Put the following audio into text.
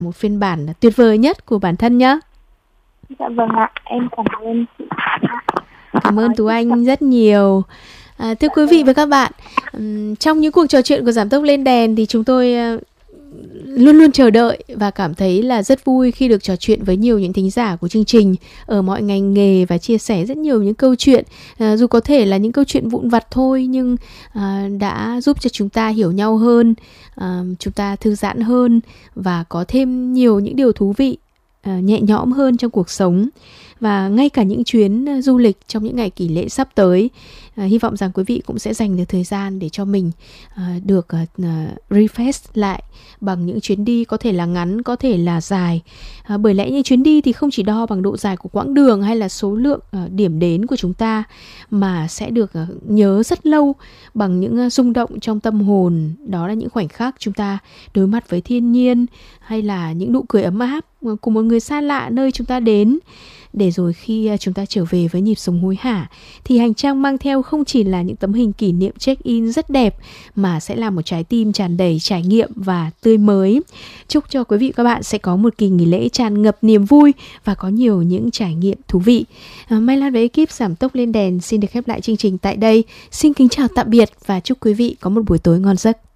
một phiên bản tuyệt vời nhất của bản thân nhé. Dạ vâng ạ, em cảm ơn chị ạ. Cảm ơn Tú Anh rất nhiều. Thưa quý vị và các bạn, trong những cuộc trò chuyện của Giảm Tốc Lên Đèn thì chúng tôi luôn luôn chờ đợi và cảm thấy là rất vui khi được trò chuyện với nhiều những thính giả của chương trình ở mọi ngành nghề và chia sẻ rất nhiều những câu chuyện, dù có thể là những câu chuyện vụn vặt thôi, nhưng đã giúp cho chúng ta hiểu nhau hơn, chúng ta thư giãn hơn và có thêm nhiều những điều thú vị, nhẹ nhõm hơn trong cuộc sống. Và ngay cả những chuyến du lịch trong những ngày kỷ lễ sắp tới, hy vọng rằng quý vị cũng sẽ dành được thời gian để cho mình được refresh lại bằng những chuyến đi có thể là ngắn, có thể là dài. Bởi lẽ những chuyến đi thì không chỉ đo bằng độ dài của quãng đường hay là số lượng điểm đến của chúng ta, mà sẽ được nhớ rất lâu bằng những rung động trong tâm hồn. Đó là những khoảnh khắc chúng ta đối mặt với thiên nhiên, hay là những nụ cười ấm áp của một người xa lạ nơi chúng ta đến. Để rồi khi chúng ta trở về với nhịp sống hối hả thì hành trang mang theo không chỉ là những tấm hình kỷ niệm check-in rất đẹp, mà sẽ là một trái tim tràn đầy trải nghiệm và tươi mới. Chúc cho quý vị và các bạn sẽ có một kỳ nghỉ lễ tràn ngập niềm vui và có nhiều những trải nghiệm thú vị. Mai Lan và ekip Giảm Tốc Lên Đèn xin được khép lại chương trình tại đây. Xin kính chào tạm biệt và chúc quý vị có một buổi tối ngon giấc.